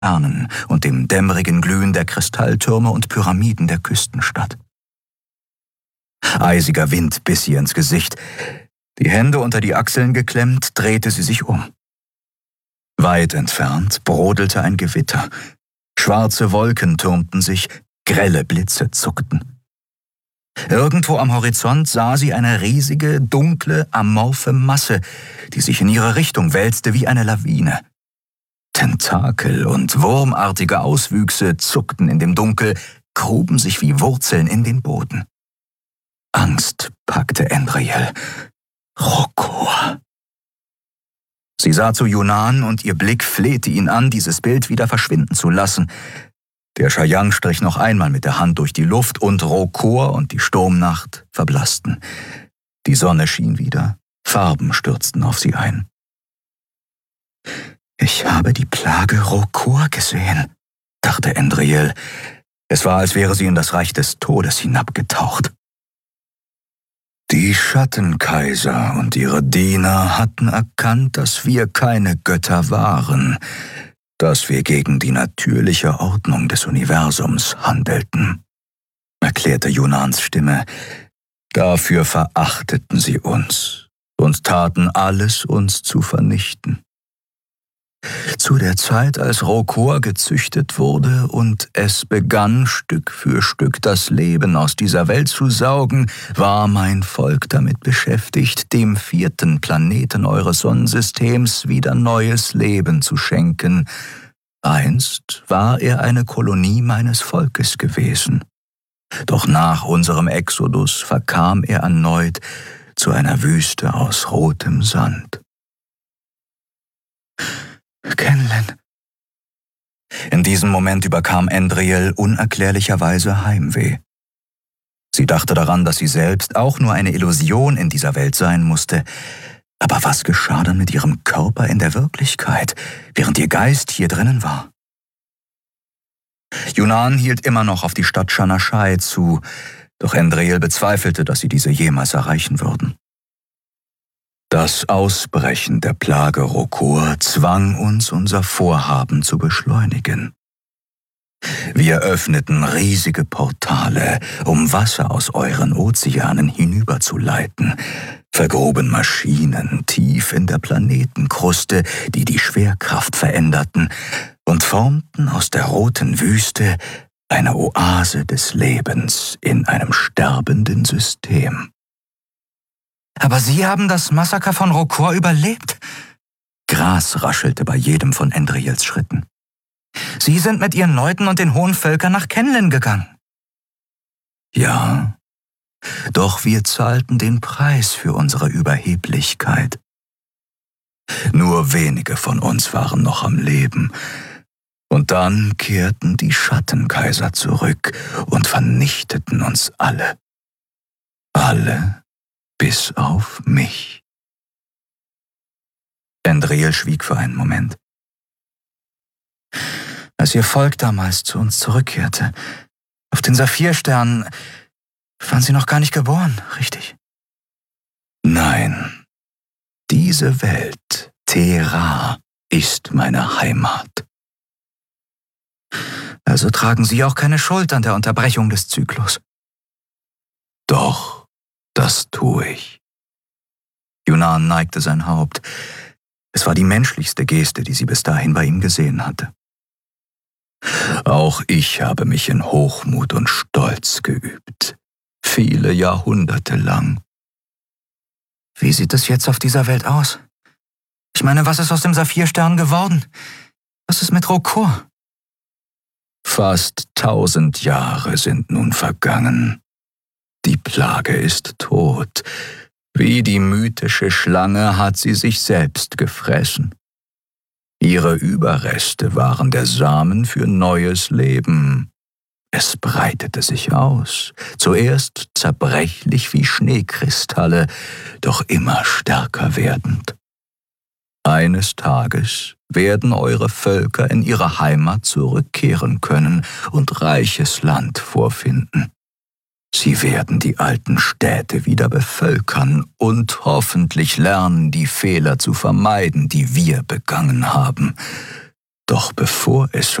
Sternen und dem dämmerigen Glühen der Kristalltürme und Pyramiden der Küstenstadt. Eisiger Wind biss ihr ins Gesicht. Die Hände unter die Achseln geklemmt, drehte sie sich um. Weit entfernt brodelte ein Gewitter. Schwarze Wolken türmten sich, grelle Blitze zuckten. Irgendwo am Horizont sah sie eine riesige, dunkle, amorphe Masse, die sich in ihre Richtung wälzte wie eine Lawine. Tentakel und wurmartige Auswüchse zuckten in dem Dunkel, gruben sich wie Wurzeln in den Boden. Angst packte Endriel. Rokor. Sie sah zu Yunan und ihr Blick flehte ihn an, dieses Bild wieder verschwinden zu lassen. Der Shayang strich noch einmal mit der Hand durch die Luft und Rokor und die Sturmnacht verblassten. Die Sonne schien wieder, Farben stürzten auf sie ein. »Ich habe die Plage Rokor gesehen«, dachte Endriel. Es war, als wäre sie in das Reich des Todes hinabgetaucht. Die Schattenkaiser und ihre Diener hatten erkannt, dass wir keine Götter waren, dass wir gegen die natürliche Ordnung des Universums handelten, erklärte Yunans Stimme. Dafür verachteten sie uns und taten alles, uns zu vernichten. Zu der Zeit, als Rokor gezüchtet wurde und es begann, Stück für Stück das Leben aus dieser Welt zu saugen, war mein Volk damit beschäftigt, dem 4. Planeten eures Sonnensystems wieder neues Leben zu schenken. Einst war er eine Kolonie meines Volkes gewesen. Doch nach unserem Exodus verkam er erneut zu einer Wüste aus rotem Sand. Kenlen. In diesem Moment überkam Endriel unerklärlicherweise Heimweh. Sie dachte daran, dass sie selbst auch nur eine Illusion in dieser Welt sein musste. Aber was geschah dann mit ihrem Körper in der Wirklichkeit, während ihr Geist hier drinnen war? Yunan hielt immer noch auf die Stadt Shanashai zu, doch Endriel bezweifelte, dass sie diese jemals erreichen würden. Das Ausbrechen der Plage Rokor zwang uns, unser Vorhaben zu beschleunigen. Wir öffneten riesige Portale, um Wasser aus euren Ozeanen hinüberzuleiten, vergruben Maschinen tief in der Planetenkruste, die die Schwerkraft veränderten, und formten aus der roten Wüste eine Oase des Lebens in einem sterbenden System. »Aber Sie haben das Massaker von Rokor überlebt?« Gras raschelte bei jedem von Endriels Schritten. »Sie sind mit Ihren Leuten und den hohen Völkern nach Kenlen gegangen.« »Ja, doch wir zahlten den Preis für unsere Überheblichkeit. Nur wenige von uns waren noch am Leben. Und dann kehrten die Schattenkaiser zurück und vernichteten uns alle. Alle bis auf mich.« Endriel schwieg für einen Moment. Als Ihr Volk damals zu uns zurückkehrte, auf den Saphirstern, waren Sie noch gar nicht geboren, richtig? Nein, diese Welt, Terra, ist meine Heimat. Also tragen Sie auch keine Schuld an der Unterbrechung des Zyklus. Doch, das tue ich. Yunan neigte sein Haupt. Es war die menschlichste Geste, die sie bis dahin bei ihm gesehen hatte. Auch ich habe mich in Hochmut und Stolz geübt, viele Jahrhunderte lang. Wie sieht es jetzt auf dieser Welt aus? Ich meine, was ist aus dem Saphirstern geworden? Was ist mit Rokor? Fast 1000 Jahre sind nun vergangen. Die Plage ist tot. Wie die mythische Schlange hat sie sich selbst gefressen. Ihre Überreste waren der Samen für neues Leben. Es breitete sich aus, zuerst zerbrechlich wie Schneekristalle, doch immer stärker werdend. Eines Tages werden eure Völker in ihre Heimat zurückkehren können und reiches Land vorfinden. Sie werden die alten Städte wieder bevölkern und hoffentlich lernen, die Fehler zu vermeiden, die wir begangen haben. Doch bevor es